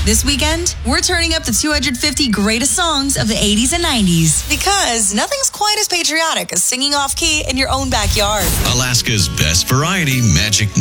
This weekend, we're turning up the 250 greatest songs of the 80s and 90s. Because nothing's quite as patriotic as singing off-key in your own backyard. Alaska's best variety, Magic